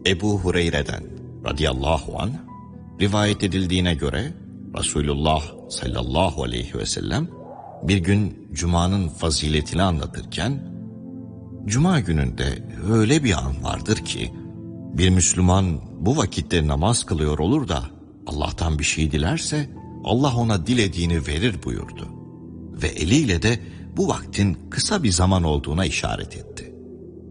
Ebu Hureyre'den radıyallahu anh rivayet edildiğine göre Resulullah sallallahu aleyhi ve sellem bir gün Cuma'nın faziletini anlatırken, Cuma gününde öyle bir an vardır ki bir Müslüman bu vakitte namaz kılıyor olur da Allah'tan bir şey dilerse Allah ona dilediğini verir buyurdu. Ve eliyle de bu vaktin kısa bir zaman olduğuna işaret etti.